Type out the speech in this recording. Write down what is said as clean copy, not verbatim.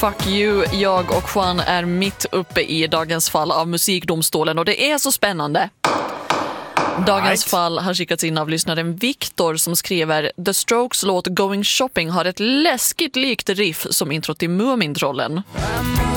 Fuck you. Jag och Juan är mitt uppe i dagens fall av Musikdomstolen och det är så spännande. Dagens fall har skickats in av lyssnaren Viktor som skriver: The Strokes låt Going Shopping har ett läskigt likt riff som intro till Mumintrollen.